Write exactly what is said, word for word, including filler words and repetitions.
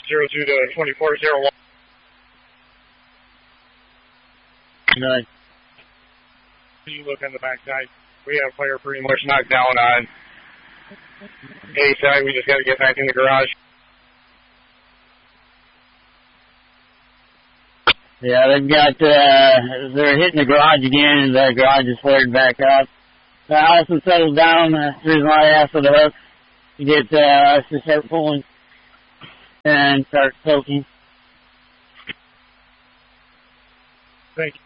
zero two to twenty-four zero one. None. You look on the backside. We have fire pretty much knocked down on A side. We just got to get back in the garage. Yeah, they've got, uh, they're hitting the garage again, and the garage is flared back up. The house has settled down. That's the reason why I asked for the hook. To get, uh, us to start pulling and start soaking. Thank you.